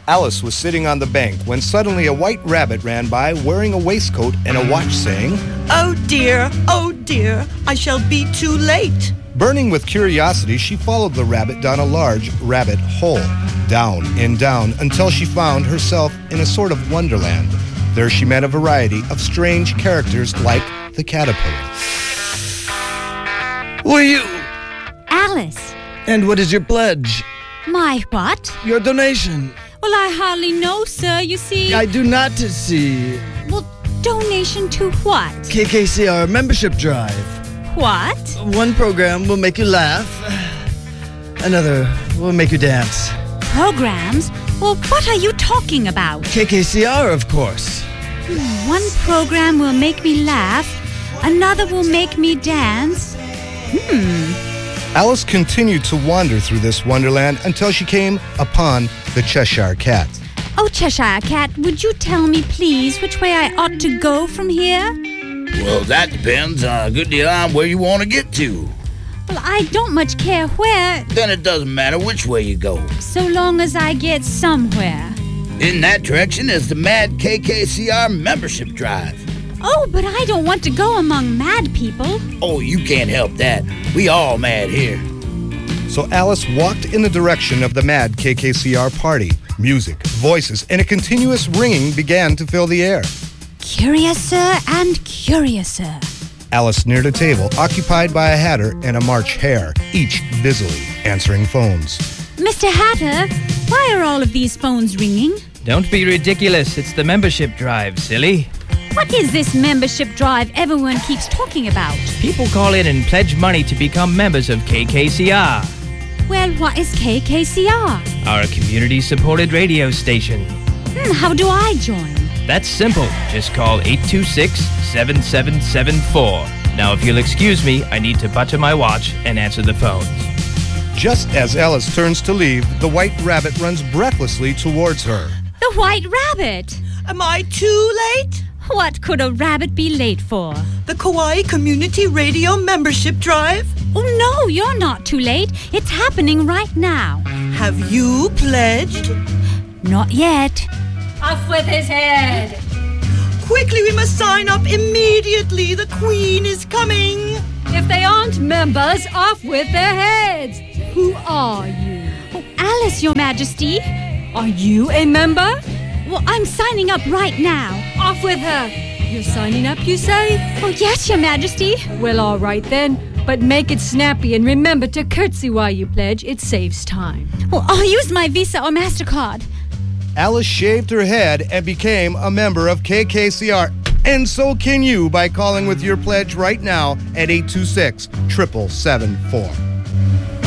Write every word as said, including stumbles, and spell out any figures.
Alice was sitting on the bank when suddenly a white rabbit ran by wearing a waistcoat and a watch saying, "Oh dear, oh dear, I shall be too late." Burning with curiosity, she followed the rabbit down a large rabbit hole, down and down until she found herself in a sort of wonderland. There she met a variety of strange characters like the caterpillar. Who are you? Alice. And what is your pledge? My what? Your donation. Well, I hardly know, sir, you see. I do not see. Well, donation to what? K K C R membership drive. What? One program will make you laugh. Another will make you dance. Programs? Well, what are you talking about? K K C R, of course. One program will make me laugh. Another will make me dance. Hmm. Alice continued to wander through this wonderland until she came upon the Cheshire Cat. Oh, Cheshire Cat, would you tell me, please, which way I ought to go from here? Well, that depends a good deal on where you want to get to. Well, I don't much care where, Then it doesn't matter which way you go. so long as I get somewhere. In that direction is the Mad K K C R membership drive. Oh, but I don't want to go among mad people. Oh, you can't help that. We all mad here. So Alice walked in the direction of the Mad K K C R party. Music, voices, and a continuous ringing began to fill the air. Curiouser and curiouser. Alice neared a table occupied by a hatter and a March hare, each busily answering phones. Mister Hatter, why are all of these phones ringing? Don't be ridiculous. It's the membership drive, silly. What is this membership drive everyone keeps talking about? People call in and pledge money to become members of K K C R, Well, what is K K C R? our community-supported radio station. Hmm, how do I join? That's simple. Just call eight two six, seven seven seven four. Now, if you'll excuse me, I need to butter my watch and answer the phones. Just as Alice turns to leave, the white rabbit runs breathlessly towards her. The White Rabbit. Am I too late? What could a rabbit be late for? The Kauai Community Radio membership drive? Oh, no, you're not too late. It's happening right now. Have you pledged? Not yet. Off with his head! Quickly, we must sign up immediately. The Queen is coming. If they aren't members, off with their heads! Who are you? Oh, Alice, Your Majesty. Are you a member? Well, I'm signing up right now. Off with her! You're signing up, you say? Oh, yes, Your Majesty. Well, all right then. But make it snappy and remember to curtsy while you pledge. It saves time. Well, I'll use my Visa or MasterCard. Alice shaved her head and became a member of K K C R. And so can you by calling with your pledge right now at eight two six, seven seven seven four.